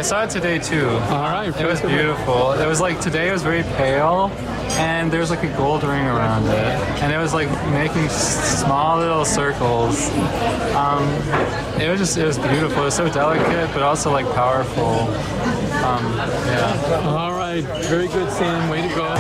I saw it today too. All right. It was beautiful. It was like today it was very pale, and there's like a gold ring around it, and it was like making small little circles. It was beautiful. It was so delicate, but also like powerful. Yeah. All right. Very good, Sam. Way to go.